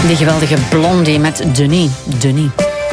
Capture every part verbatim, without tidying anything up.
Die geweldige Blondie met Denis. Denis.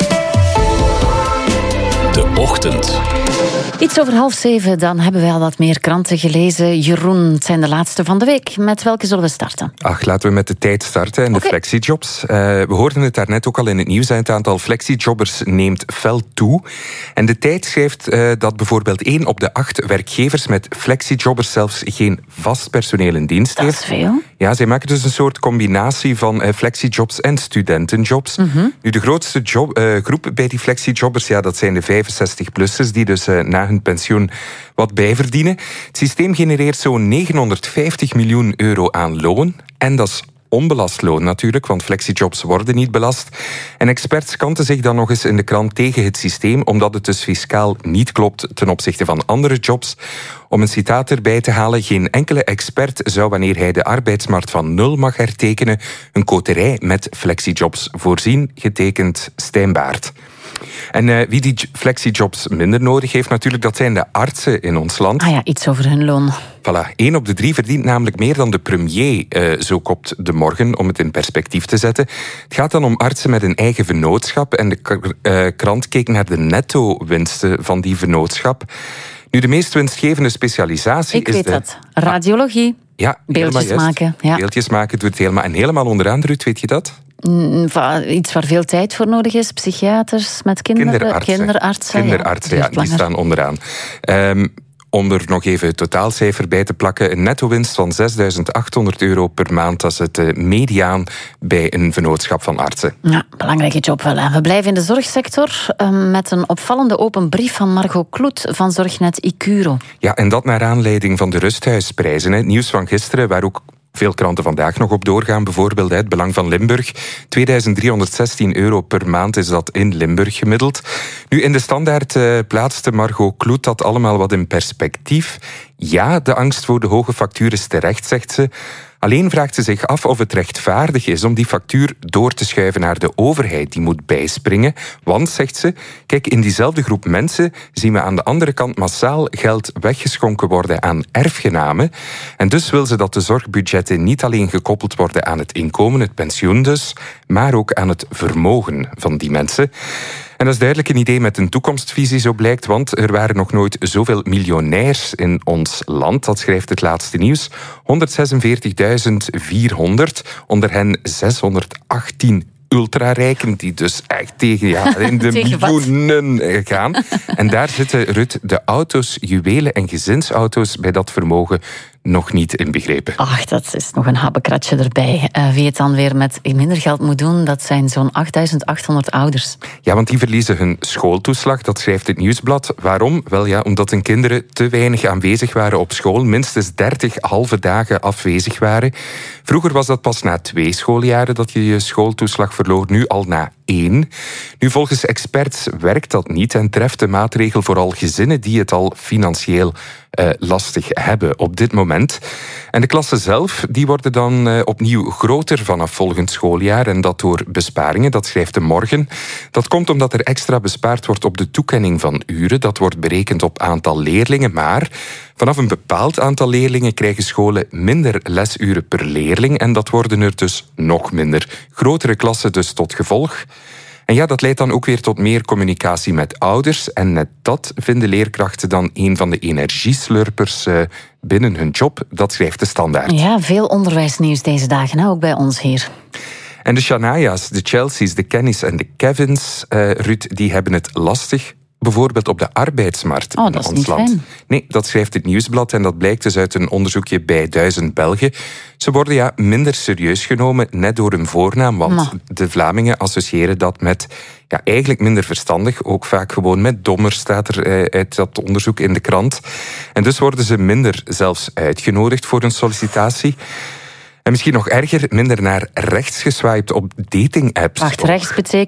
De Ochtend. Iets over half zeven, dan hebben wij al wat meer kranten gelezen. Jeroen, het zijn de laatste van de week. Met welke zullen we starten? Ach, laten we met de tijd starten en de Okay. flexijobs. Uh, we hoorden het daarnet ook al in het nieuws. Het aantal flexijobbers neemt fel toe. En de tijd schrijft uh, dat bijvoorbeeld één op de acht werkgevers met flexijobbers zelfs geen vast personeel in dienst Dat heeft. is veel. Ja, zij maken dus een soort combinatie van uh, flexijobs en studentenjobs. Mm-hmm. Nu, de grootste job, uh, groep bij die flexijobbers, ja, dat zijn de vijfenzestig-plussers die dus uh, na hun pensioen wat bijverdienen. Het systeem genereert zo'n negenhonderdvijftig miljoen euro aan loon. En dat is onbelast loon natuurlijk, want flexijobs worden niet belast. En experts kanten zich dan nog eens in de krant tegen het systeem, omdat het dus fiscaal niet klopt ten opzichte van andere jobs. Om een citaat erbij te halen, geen enkele expert zou, wanneer hij de arbeidsmarkt van nul mag hertekenen, een koterij met flexijobs voorzien, getekend Stijn Baert. En uh, wie die flexijobs minder nodig heeft natuurlijk, dat zijn de artsen in ons land. Ah ja, iets over hun loon. Voilà, één op de drie verdient namelijk meer dan de premier, uh, zo kopt De Morgen, om het in perspectief te zetten. Het gaat dan om artsen met een eigen vennootschap en de k- uh, krant keek naar de netto-winsten van die vennootschap. Nu, de meest winstgevende specialisatie Ik is weet de... dat. Radiologie. Ja, Beeldjes helemaal juist. maken. Ja. Beeldjes maken doet het helemaal. En helemaal onderaan, Ruud, weet je dat? Mm, va- Iets waar veel tijd voor nodig is. Psychiaters met kinderen. Kinderartsen. Kinderartsen, Kinderartsen, ja, duurt die langer. staan onderaan. Um, om er nog even het totaalcijfer bij te plakken. Een netto-winst van zesduizend achthonderd euro per maand. Dat is het uh, mediaan bij een vennootschap van artsen. Ja, belangrijke job wel. Hè. We blijven in de zorgsector uh, met een opvallende open brief van Margot Kloet van Zorgnet Icuro. Ja, en dat naar aanleiding van de rusthuisprijzen. Het nieuws van gisteren, waar ook veel kranten vandaag nog op doorgaan. Bijvoorbeeld het Belang van Limburg. tweeduizend driehonderdzestien euro per maand is dat in Limburg gemiddeld. Nu, in de Standaard uh, plaatste Margot Kloet dat allemaal wat in perspectief. Ja, de angst voor de hoge factuur is terecht, zegt ze. Alleen vraagt ze zich af of het rechtvaardig is om die factuur door te schuiven naar de overheid die moet bijspringen. Want, zegt ze, kijk, in diezelfde groep mensen zien we aan de andere kant massaal geld weggeschonken worden aan erfgenamen. En dus wil ze dat de zorgbudgetten niet alleen gekoppeld worden aan het inkomen, het pensioen dus, maar ook aan het vermogen van die mensen. En dat is duidelijk een idee met een toekomstvisie, zo blijkt, want er waren nog nooit zoveel miljonairs in ons land. Dat schrijft het laatste nieuws. honderdzesenveertigduizend vierhonderd, onder hen zeshonderdachttien ultrarijken, die dus echt tegen, ja, in de miljoenen gaan. En daar zitten, Ruud, de auto's, juwelen en gezinsauto's bij dat vermogen nog niet inbegrepen. Ach, dat is nog een habbekratje erbij. Uh, wie het dan weer met minder geld moet doen, dat zijn zo'n achtduizend achthonderd ouders. Ja, want die verliezen hun schooltoeslag, dat schrijft het Nieuwsblad. Waarom? Wel ja, omdat hun kinderen te weinig aanwezig waren op school, minstens dertig halve dagen afwezig waren. Vroeger was dat pas na twee schooljaren dat je je schooltoeslag verloor, nu al na één. Nu, volgens experts werkt dat niet en treft de maatregel vooral gezinnen die het al financieel uh, lastig hebben op dit moment. En de klassen zelf, die worden dan uh, opnieuw groter vanaf volgend schooljaar en dat door besparingen, dat schrijft De Morgen. Dat komt omdat er extra bespaard wordt op de toekenning van uren. Dat wordt berekend op aantal leerlingen, maar vanaf een bepaald aantal leerlingen krijgen scholen minder lesuren per leerling en dat worden er dus nog minder. Grotere klassen dus tot gevolg. En ja, dat leidt dan ook weer tot meer communicatie met ouders. En net dat vinden leerkrachten dan een van de energieslurpers uh, binnen hun job. Dat schrijft de Standaard. Ja, veel onderwijsnieuws deze dagen, hè, ook bij ons hier. En de Shania's, de Chelsea's, de Kennys en de Kevins, uh, Ruud, die hebben het lastig. Bijvoorbeeld op de arbeidsmarkt oh, in dat is ons niet land. Fijn. Nee, dat schrijft het Nieuwsblad en dat blijkt dus uit een onderzoekje bij duizend Belgen. Ze worden ja minder serieus genomen, net door hun voornaam, want Ma. de Vlamingen associëren dat met ja, eigenlijk minder verstandig, ook vaak gewoon met dommer, staat er eh, uit dat onderzoek in de krant. En dus worden ze minder zelfs uitgenodigd voor een sollicitatie. En misschien nog erger, minder naar rechts geswiped op dating-apps. Wacht, rechts betekent